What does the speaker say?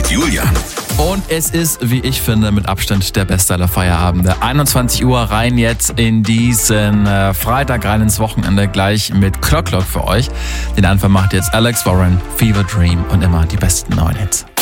Julian. Und es ist, wie ich finde, mit Abstand der beste aller Feierabende. 21 Uhr rein jetzt in diesen Freitag, rein ins Wochenende, gleich mit Clock für euch. Den Anfang macht jetzt Alex Warren, Fever Dream und immer die besten neuen Hits.